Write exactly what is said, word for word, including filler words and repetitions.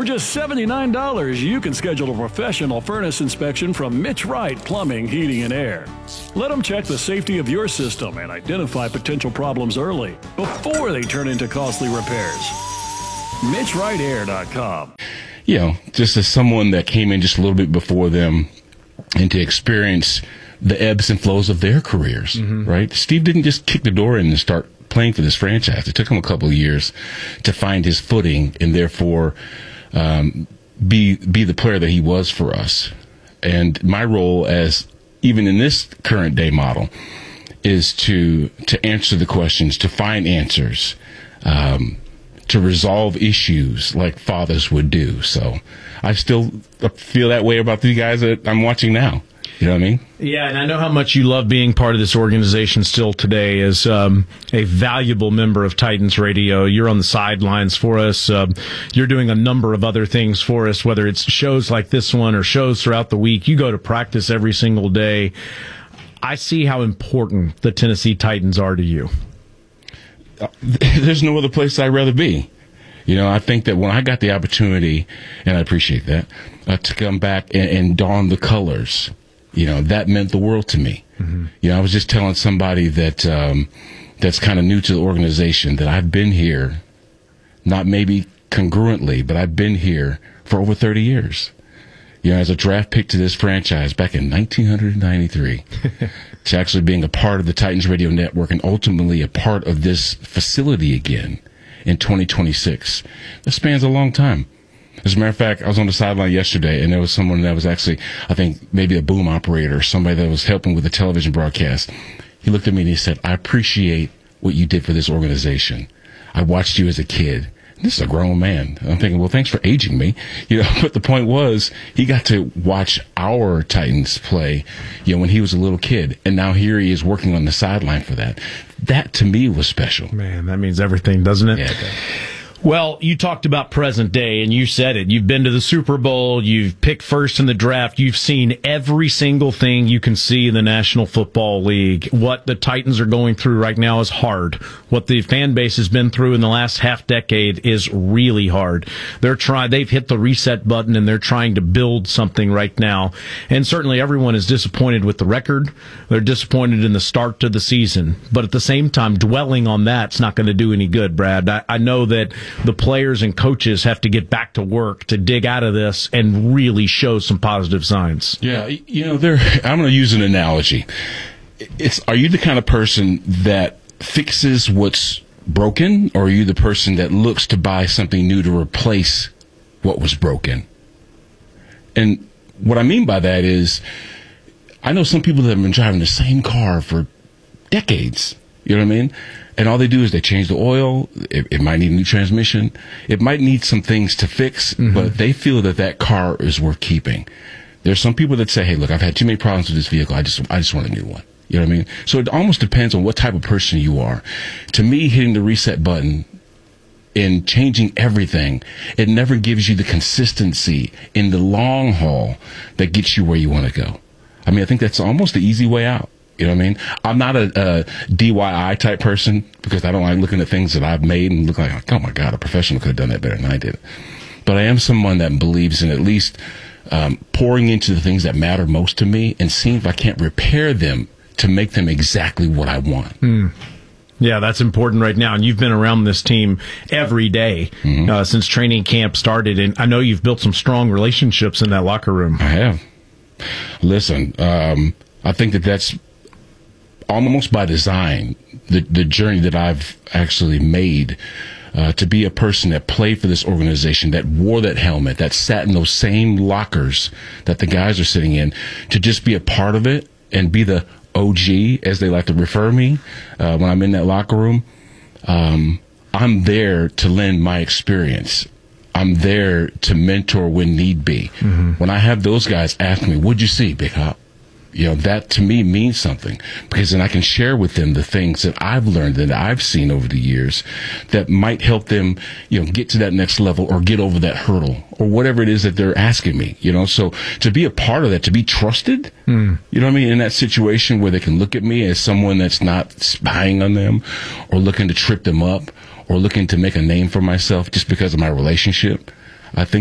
For just seventy-nine dollars, you can schedule a professional furnace inspection from Mitch Wright Plumbing, Heating, and Air. Let them check the safety of your system and identify potential problems early before they turn into costly repairs. Mitch Wright Air dot com. You know, just as someone that came in just a little bit before them and to experience the ebbs and flows of their careers, mm-hmm. right? Steve didn't just kick the door in and start playing for this franchise. It took him a couple of years to find his footing and therefore um, be be the player that he was for us. And my role as, even in this current day model, is to to answer the questions, to find answers, um, to resolve issues like fathers would do. So I still feel that way about the guys that I'm watching now. You know what I mean? Yeah, and I know how much you love being part of this organization still today as um, a valuable member of Titans Radio. You're on the sidelines for us. Um, you're doing a number of other things for us, whether it's shows like this one or shows throughout the week. You go to practice every single day. I see how important the Tennessee Titans are to you. Uh, there's no other place I'd rather be. You know, I think that when I got the opportunity, and I appreciate that, uh, to come back and, and don the colors, you know, that meant the world to me. Mm-hmm. You know, I was just telling somebody that um, that's kind of new to the organization that I've been here, not maybe congruently, but I've been here for over thirty years. You know, as a draft pick to this franchise back in nineteen ninety-three, to actually being a part of the Titans Radio Network and ultimately a part of this facility again in twenty twenty-six. That spans a long time. As a matter of fact, I was on the sideline yesterday, and there was someone that was actually, I think, maybe a boom operator, somebody that was helping with the television broadcast. He looked at me and he said, "I appreciate what you did for this organization. I watched you as a kid." This is a grown man. I'm thinking, well, thanks for aging me. You know, but the point was, he got to watch our Titans play, you know, when he was a little kid. And now here he is working on the sideline for that. That, to me, was special. Man, that means everything, doesn't it? Yeah, it does. Well, you talked about present day, and you said it. You've been to the Super Bowl. You've picked first in the draft. You've seen every single thing you can see in the National Football League. What the Titans are going through right now is hard. What the fan base has been through in the last half decade is really hard. They're trying. They've hit the reset button, and they're trying to build something right now. And certainly, everyone is disappointed with the record. They're disappointed in the start to the season. But at the same time, dwelling on that's not going to do any good, Brad. I, I know that the players and coaches have to get back to work to dig out of this and really show some positive signs. Yeah, you know, there. I'm going to use an analogy. It's, are you the kind of person that fixes what's broken, or are you the person that looks to buy something new to replace what was broken? And what I mean by that is, I know some people that have been driving the same car for decades. You know what I mean? And all they do is they change the oil. It, it might need a new transmission. It might need some things to fix, mm-hmm. but they feel that that car is worth keeping. There's some people that say, "Hey, look, I've had too many problems with this vehicle. I just, I just want a new one." You know what I mean? So it almost depends on what type of person you are. To me, hitting the reset button and changing everything, it never gives you the consistency in the long haul that gets you where you want to go. I mean, I think that's almost the easy way out. You know what I mean? I'm not a, a D I Y type person because I don't like looking at things that I've made and look like, oh my God, a professional could have done that better than I did. But I am someone that believes in at least um, pouring into the things that matter most to me and seeing if I can't repair them to make them exactly what I want. Mm. Yeah, that's important right now. And you've been around this team every day mm-hmm. uh, since training camp started. And I know you've built some strong relationships in that locker room. I have. Listen, um, I think that that's almost by design, the the journey that I've actually made uh, to be a person that played for this organization, that wore that helmet, that sat in those same lockers that the guys are sitting in, to just be a part of it and be the O G, as they like to refer me, uh, when I'm in that locker room. Um, I'm there to lend my experience. I'm there to mentor when need be. Mm-hmm. When I have those guys ask me, "What'd you see, Big Hop?" You know, that to me means something, because then I can share with them the things that I've learned, that I've seen over the years, that might help them, you know, get to that next level or get over that hurdle or whatever it is that they're asking me, you know. So to be a part of that, to be trusted, mm. you know what I mean, in that situation where they can look at me as someone that's not spying on them or looking to trip them up or looking to make a name for myself just because of my relationship, I think